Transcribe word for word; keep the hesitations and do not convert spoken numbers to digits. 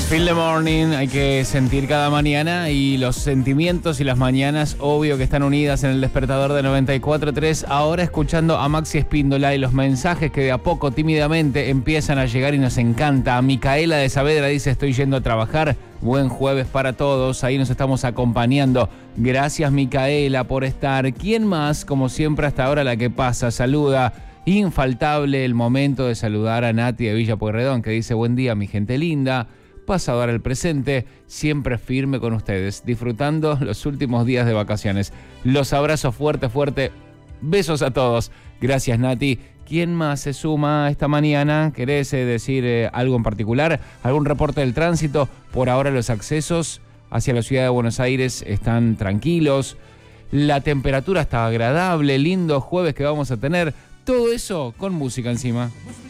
Feel the morning, hay que sentir cada mañana y los sentimientos y las mañanas, obvio que están unidas en el despertador de noventa y cuatro punto tres. Ahora escuchando a Maxi Espíndola y los mensajes que de a poco, tímidamente, empiezan a llegar y nos encanta. A Micaela de Saavedra dice: estoy yendo a trabajar. Buen jueves para todos, ahí nos estamos acompañando. Gracias, Micaela, por estar. ¿Quién más? Como siempre hasta ahora la que pasa, saluda. Infaltable el momento de saludar a Nati de Villa Pueyrredón, que dice: buen día, mi gente linda. Paso a dar el presente, siempre firme con ustedes, disfrutando los últimos días de vacaciones. Los abrazo fuerte, fuerte. Besos a todos. Gracias, Nati. ¿Quién más se suma esta mañana? ¿Querés eh, decir eh, algo en particular? ¿Algún reporte del tránsito? Por ahora los accesos hacia la ciudad de Buenos Aires están tranquilos. La temperatura está agradable, lindo jueves que vamos a tener. Todo eso con música encima.